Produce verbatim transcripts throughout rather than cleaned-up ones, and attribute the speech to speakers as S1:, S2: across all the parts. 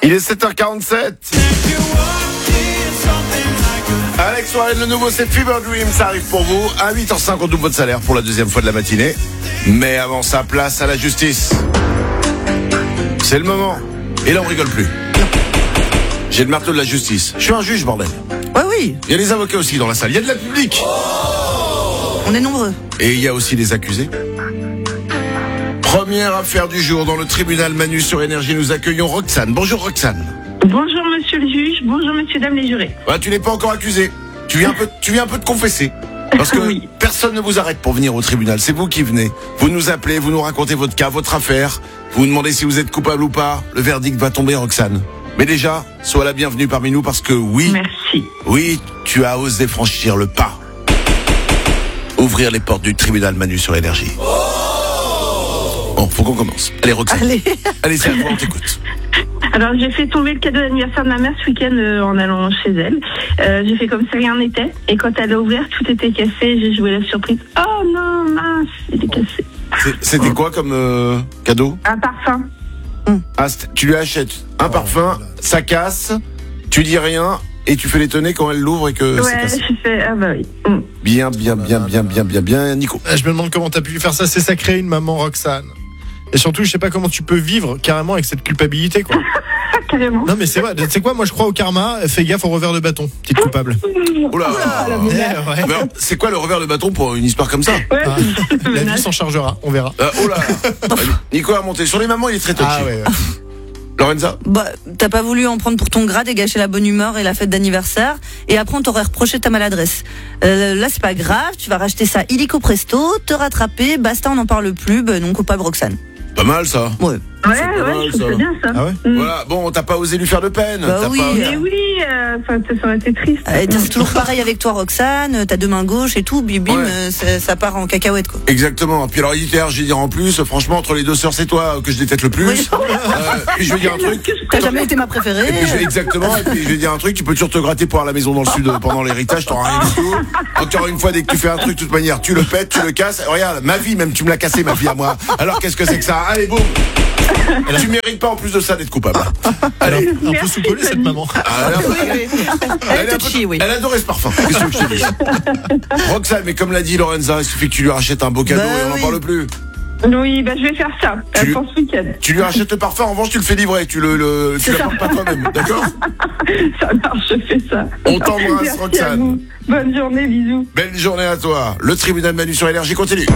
S1: Il est sept heures quarante-sept. Alex Warren, le nouveau, c'est Fever Dream, ça arrive pour vous. À huit heures cinq, on double votre salaire pour la deuxième fois de la matinée. Mais avant ça, place à la justice. C'est le moment. Et là, on rigole plus. J'ai le marteau de la justice. Je suis un juge, bordel.
S2: Ouais, oui.
S1: Il y a les avocats aussi dans la salle. Il y a de la public.
S2: On est nombreux.
S1: Et il y a aussi les accusés. Première affaire du jour dans le tribunal Manu sur Énergie. Nous accueillons Roxane. Bonjour Roxane.
S3: Bonjour monsieur le juge, bonjour messieurs, dames les jurés.
S1: Bah, tu n'es pas encore accusé. Tu viens un peu, tu viens un peu de confesser. Parce que
S3: oui.
S1: Personne ne vous arrête pour venir au tribunal. C'est vous qui venez. Vous nous appelez, vous nous racontez votre cas, votre affaire. Vous nous demandez si vous êtes coupable ou pas. Le verdict va tomber, Roxane. Mais déjà, sois la bienvenue parmi nous parce que oui,
S3: Merci.
S1: oui, tu as osé franchir le pas. Ouvrir les portes du tribunal Manu sur Énergie. Bon, faut qu'on commence. Allez, Roxane.
S2: Allez.
S1: Allez, c'est à toi, on t'écoute.
S3: Alors j'ai fait tomber le cadeau d'anniversaire de ma mère ce week-end euh, en allant chez elle. Euh, j'ai fait comme si rien n'était. Et quand elle a ouvert, tout était cassé. J'ai joué la surprise. Oh non, mince, il est cassé.
S1: C'est- C'était quoi comme euh, cadeau?
S3: Un parfum.
S1: Ah, c'est- tu lui achètes un parfum, ça casse, tu dis rien et tu fais l'étonner quand elle l'ouvre et que c'est
S3: Ouais,
S1: cassé.
S3: j'ai fait. Ah bah oui. Mm.
S1: Bien, bien, bien, bien, bien, bien, bien, Nico.
S4: Je me demande comment t'as pu faire ça, c'est sacré une maman Roxane. Et surtout, je sais pas comment tu peux vivre carrément avec cette culpabilité, quoi.
S3: Ah, carrément.
S4: Non mais c'est vrai, tu sais quoi, moi je crois au karma, fais gaffe au revers de bâton, petite coupable.
S1: Oula.
S3: Ah, la
S4: Eh,
S3: menace.
S4: ouais.
S1: Mais alors, c'est quoi le revers de bâton pour une histoire comme ça?
S3: Ouais,
S4: Ah,
S3: c'est
S4: la vie
S3: menace.
S4: s'en chargera, on verra.
S1: euh, Oh là. Nico a remonté. Sur les mamans, il est très touchy.
S4: Ah ouais, ouais.
S1: Lorenza?
S2: Bah, t'as pas voulu en prendre pour ton grade et gâcher la bonne humeur et la fête d'anniversaire. Et après, on t'aurait reproché ta maladresse. Euh, là, c'est pas grave. Tu vas racheter ça illico presto, te rattraper. Basta, on n'en parle plus. Ben, non coupable Roxane.
S1: Pas mal ça.
S2: Ouais.
S3: Ouais,
S1: C'est pas mal,
S3: ouais, je trouve
S1: ça.
S3: ça bien ça.
S4: Ah ouais
S3: Mm.
S1: Voilà, bon, t'as pas osé lui faire de peine.
S2: Bah
S1: T'as
S2: oui.
S1: pas-
S3: Mais oui, euh, ça, ça aurait été triste.
S2: Euh, c'est toujours pareil avec toi, Roxane. T'as deux mains gauches et tout. Bim, bim,
S1: Ouais.
S2: euh, ça, ça part en cacahuète, quoi.
S1: Exactement. Puis alors, il dit, je vais dire en plus, franchement, entre les deux sœurs, c'est toi que je déteste le plus.
S2: Oui.
S1: Euh, puis je vais dire un truc.
S2: T'as jamais été ma préférée.
S1: Et puis je vais, exactement, et puis je vais dire un truc, tu peux toujours te gratter pour avoir la maison dans le sud euh, pendant l'héritage, t'auras rien du tout. Encore une fois, dès que tu fais un truc, de toute manière, tu le pètes, tu le casses. Regarde, ma vie, même tu me l'as cassé, ma vie à moi. Alors qu'est-ce que c'est que ça? Allez, boum. Tu mérites pas en plus de ça d'être coupable.
S4: Elle a
S1: Allez.
S4: un peu
S3: Merci,
S4: soupolé cette
S3: Fanny.
S4: maman.
S1: Ah, elle, a-
S2: Oui, oui.
S1: elle
S2: Elle
S1: est
S2: est
S1: un peu-
S2: touchy, oui.
S1: elle adorait ce parfum. Qu'est-ce que je te dis? Roxane, mais comme l'a dit Lorenza, il suffit que tu lui rachètes un beau cadeau
S2: Bah
S1: et on n'en
S2: oui.
S1: parle plus.
S3: Oui, bah je vais faire ça
S1: Tu-
S3: euh, pour ce week-end.
S1: Tu lui rachètes le parfum, en revanche, tu le fais livrer. Tu le, le tu
S2: C'est
S1: l'apportes pas toi-même, d'accord?
S3: Ça marche, je fais ça.
S1: On t'embrasse,
S3: Merci
S1: Roxane.
S3: à vous. Bonne journée, bisous.
S1: Belle journée à toi. Le tribunal Manu sur Énergie continue.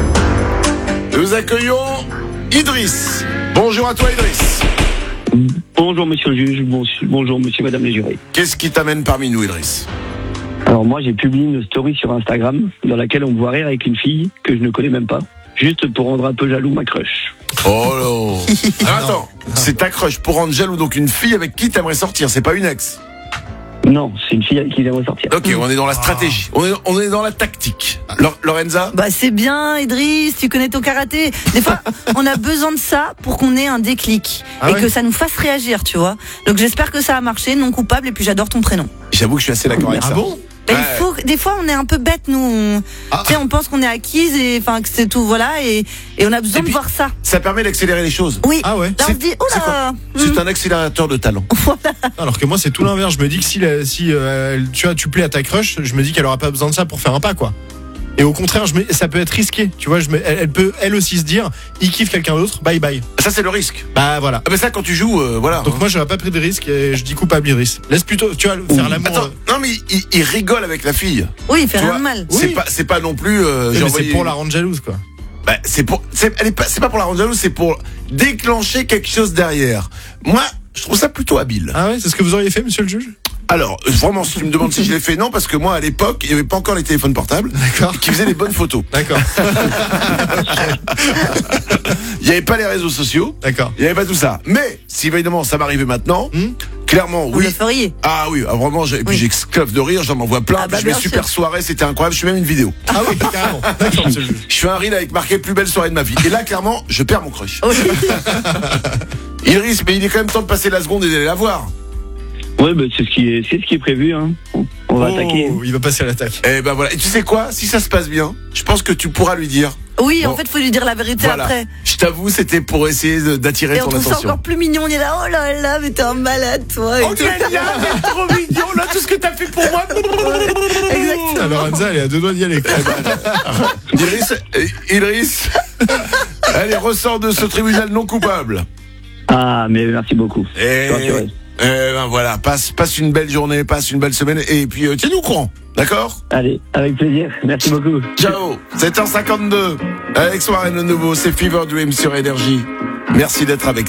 S1: Nous accueillons Idriss. Bonjour à toi, Idriss.
S5: Bonjour monsieur le juge, bon- bonjour monsieur madame les jurés.
S1: Qu'est-ce qui t'amène parmi nous, Idriss?
S5: Alors moi j'ai publié une story sur Instagram dans laquelle on me voit rire avec une fille que je ne connais même pas, juste pour rendre un peu jaloux ma crush.
S1: Oh là. Alors, attends, c'est ta crush pour rendre jaloux, donc une fille avec qui t'aimerais sortir, c'est pas une ex.
S5: Non, c'est une fille avec qui j'aimerais sortir.
S1: Ok, on est dans la stratégie, on est, on est dans la tactique. Lo- Lorenza?
S2: Bah c'est bien, Idriss, tu connais ton karaté. Des fois, on a besoin de ça pour qu'on ait un déclic
S4: Ah
S2: et
S4: ouais
S2: que ça nous fasse réagir, tu vois. Donc j'espère que ça a marché, non coupable, et puis j'adore ton prénom.
S1: J'avoue que je suis assez d'accord avec
S4: Ah
S1: ça.
S4: bon?
S2: Bah,
S1: Ouais.
S2: il faut, des fois, on est un peu bête, nous. On,
S4: Ah.
S2: tu sais, on pense qu'on est acquise et enfin que c'est tout, voilà, et, et on a besoin
S1: Et
S2: de
S1: puis-
S2: voir ça.
S1: Ça permet d'accélérer les choses.
S2: Oui.
S4: Ah ouais.
S2: Là, on
S1: C'est-
S2: se dit, oh
S1: c'est
S2: là.
S1: C'est un accélérateur de talent.
S4: Alors que moi c'est tout l'inverse, je me dis que si, la- si euh, elle- tu vois, tu plais à ta crush, je me dis qu'elle aura pas besoin de ça pour faire un pas, quoi. Et au contraire, je me, ça peut être risqué, tu vois, je me, elle, elle peut elle aussi se dire, il kiffe quelqu'un d'autre, bye bye.
S1: Ça, c'est le risque.
S4: Bah voilà.
S1: Ah, mais ça, quand tu joues, euh, voilà.
S4: Donc moi j'aurais pas pris de risque et je dis coupable Idriss. Laisse plutôt, tu vois, faire l'amour.
S1: Attends,
S4: euh,
S1: non, mais il, il rigole avec la fille.
S2: Oui, il fait
S1: Tu
S2: rien
S1: vois,
S2: de mal.
S1: C'est
S4: Oui.
S1: pas, c'est pas non plus. Euh,
S4: mais
S1: j'ai
S4: c'est
S1: envoyé-
S4: pour la rendre jalouse, quoi.
S1: Bah, c'est pour, c'est, elle est pas, c'est pas pour la rendre jalouse, c'est pour déclencher quelque chose derrière. Moi, je trouve ça plutôt habile.
S4: Ah ouais, c'est ce que vous auriez fait, monsieur le juge?
S1: Alors, vraiment, si tu me demandes si je l'ai fait, non, parce que moi, à l'époque, il n'y avait pas encore les téléphones portables
S4: D'accord.
S1: qui faisaient les bonnes photos.
S4: D'accord.
S1: Il n'y avait pas les réseaux sociaux.
S4: D'accord.
S1: Il n'y avait pas tout ça. Mais, si évidemment ça m'arrivait maintenant,
S4: Hmm
S1: clairement,
S2: Vous
S1: oui.
S2: le feriez.
S1: Ah oui, ah, vraiment, j'ai, et puis
S2: Oui.
S1: j'exclave de rire, j'en envoie plein.
S2: Ah bah,
S1: puis je mets
S2: bien
S1: super
S2: sûr.
S1: soirée, c'était incroyable. Je fais même une vidéo.
S4: Ah oui, carrément. D'accord, monsieur le juge.
S1: Je fais un reel avec marqué plus belle soirée de ma vie. Et là, clairement, je perds mon crush.
S2: Oui.
S1: Il risque, mais il est quand même temps de passer la seconde et d'aller la voir.
S5: Ouais, bah, c'est ce qui est, c'est ce qui est prévu. Hein. On va
S4: Oh,
S5: attaquer.
S4: il va passer à l'attaque.
S1: Et ben voilà. Et tu sais quoi? Si ça se passe bien, je pense que tu pourras lui dire
S2: Oui,
S1: Bon.
S2: en fait, faut lui dire la vérité
S1: Voilà.
S2: après.
S1: Je t'avoue, c'était pour essayer de- d'attirer
S2: Et on
S1: ton
S2: trouve ça
S1: attention.
S2: encore plus mignon. On est là, oh là là, mais t'es un malade, toi. et
S1: Oh,
S2: tout.
S1: Glénia, t'es trop mignon, là, tout ce que t'as fait pour moi.
S2: Exactement.
S4: Alors Lorenza, elle est à deux doigts d'y aller.
S1: Idriss, euh, Idriss, allez, ressort de ce tribunal non coupable.
S5: Ah, mais merci beaucoup.
S1: Et,
S5: Je suis rassuré.
S1: eh ben voilà, passe, passe une belle journée, passe une belle semaine, et puis euh, tiens-nous au courant, d'accord?
S5: Allez, avec plaisir. Merci beaucoup.
S1: Ciao, sept heures cinquante-deux, Alex Warren le nouveau, c'est Fever Dream sur Énergie. Merci d'être avec nous.